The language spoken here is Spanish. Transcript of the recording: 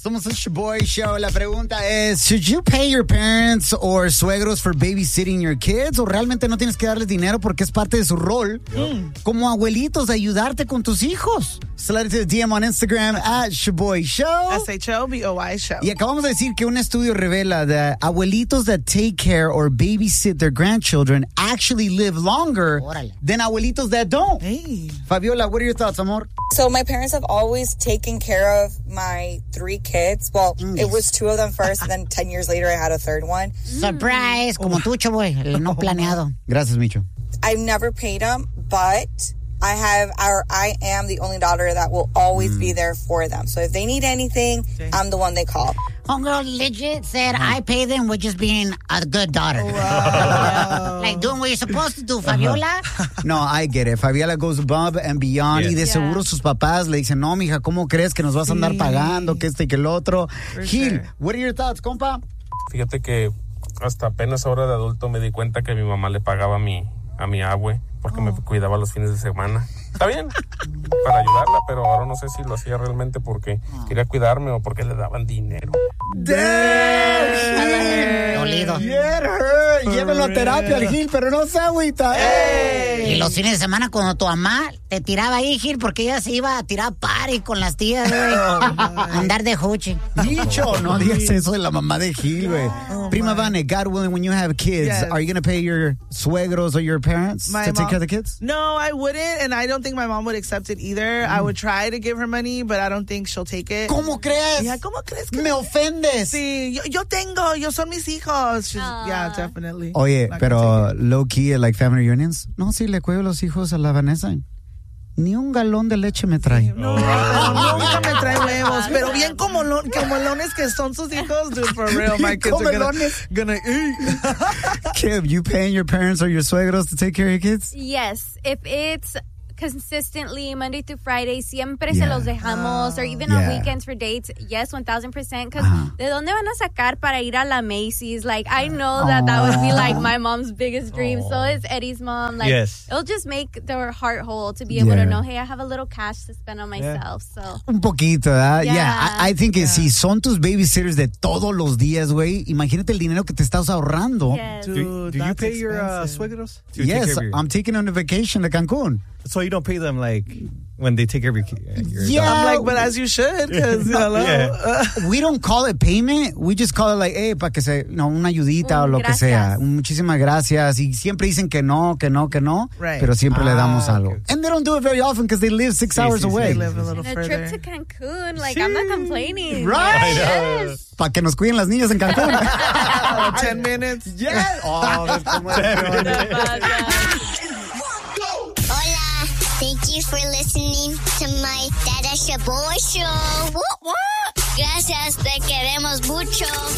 Somos el Shaboy Show. La pregunta es, should you pay your parents or suegros for babysitting your kids? ¿O realmente no tienes que darles dinero porque es parte de su rol como abuelitos de ayudarte con tus hijos? Slide it to the DM on Instagram at Shaboy Show. SHOBOY Show. Y acabamos de decir que un estudio revela que abuelitos that take care or babysit their grandchildren actually live longer than abuelitos that don't. Hey. Fabiola, what are your thoughts, amor? So my parents have always taken care of my 3 kids. Well, it was 2 of them first, and then 10 years later I had a 3rd one. Surprise, como tú, Chaboy, el no planeado. Gracias, Micho. I've never paid them, but I am the only daughter that will always be there for them. So if they need anything, I'm the one they call. Homegirl legit said, I pay them with just being a good daughter. Wow. Like doing what you're supposed to do, Fabiola. No, I get it. Fabiola goes above and beyond. Yes. Y de seguro sus papás le dicen, no, mija, ¿cómo crees que nos vas a andar pagando? Que este y que el otro. Gil, what are your thoughts, compa? Fíjate que hasta apenas ahora de adulto me di cuenta que mi mamá le pagaba a mi abue porque me cuidaba los fines de semana. Está bien, para ayudarla, pero ahora no sé si lo hacía realmente porque quería cuidarme o porque le daban dinero. Dolido. Get her. Llévelo a terapia al Gil, pero no se agüita. Y los fines de semana cuando tu mamá te tiraba ahí, Gil, porque ella se iba a tirar party con las tías, güey. Andar de huchi. Dicho, no digas eso de la mamá de Gil, güey. Prima Vane, God willing, when you have kids, are you going to pay your suegros or your parents to take care of the kids? No, I wouldn't, and I don't think my mom would accept it either. I would try to give her money, but I don't think she'll take it. ¿Cómo crees? Yeah, ¿cómo crees que me ofendes? Sí, yo son mis hijos. Yeah, definitely. Oye, pero low key, like family reunions. No, sí, le cuido los hijos a la Vanessa. Ni un galón de leche me trae. No, nunca me trae huevos. Pero bien comelones que son sus hijos, dude, for real. My kids are gonna eat. Kim, you paying your parents or your suegros to take care of your kids? Yes. If it's consistently Monday through Friday, siempre se los dejamos, or even on weekends for dates, yes, 1000%. Because ¿de dónde van a sacar para ir a la Macy's? Like, I know that would be like my mom's biggest dream. So is Eddie's mom. Like, it'll just make their heart whole to be able to know, hey, I have a little cash to spend on myself. So un poquito, ¿verdad? I think que si son tus babysitters de todos los días, güey, imagínate el dinero que te estás ahorrando. Yes. Dude, Do you pay your suegros? Yes, I'm taking on a vacation to Cancun. So you don't pay them like when they take care of your Yeah. I'm like, but as you should, because we don't call it payment. We just call it like, hey, para que se, una ayudita o lo que sea. Muchísimas gracias. Y siempre dicen que no. Right. Pero siempre le damos algo. Okay. And they don't do it very often because they live 6 hours away. They live a little a further. trip to Cancun, like, I'm not complaining. Right? Yes. Para que nos cuiden las niñas en Cancún. 10 minutes. Yes. Oh, that's Hola, thank you for listening to my Dada Shaboy Show. Gracias, te queremos mucho.